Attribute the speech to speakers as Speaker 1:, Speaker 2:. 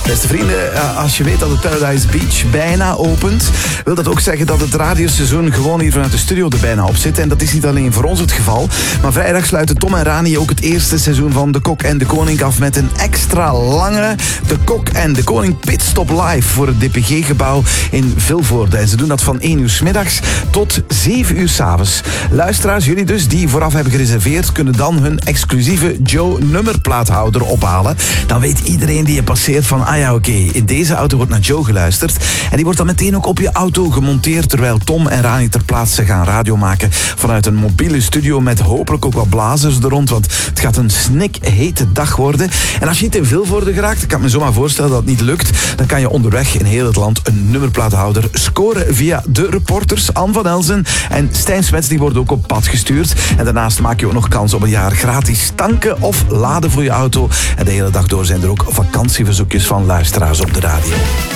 Speaker 1: Beste vrienden, als je weet dat de Paradise Beach bijna opent, wil dat ook zeggen dat het radioseizoen gewoon hier vanuit de studio er bijna op zit. En dat is niet alleen voor ons het geval, maar vrijdag sluiten Tom en Rani ook het eerste seizoen van De Kok en de Koning af met een extra lange De Kok en de Koning pitstop live voor het DPG-gebouw in Vilvoorde. En ze doen dat van 1 uur 's middags tot 7 uur 's avonds. Luisteraars, jullie dus die vooraf hebben gereserveerd, kunnen dan hun exclusieve Joe nummerplaathouder ophalen. Dan weet iedereen die je passeert van, ah ja, oké, in deze auto wordt naar Joe geluisterd. En die wordt dan meteen ook op je auto gemonteerd, terwijl Tom en Rani ter plaatse gaan radio maken vanuit een mobiele studio met hopelijk ook wat blazers er rond, want het gaat een snikhete dag worden. En als je niet in Vilvoorde geraakt, ik kan me zomaar voorstellen dat het niet lukt, dan kan je onderweg in heel het land een nummerplaathouder scoren via de reporters Anne van Elzen en Stijn Smets, die worden ook op pad gestuurd. En daarnaast maak je ook nog kans op een jaar gratis tanken of laden voor je auto. En de hele dag door zijn er ook vakantieverzoekjes van luisteraars op de radio.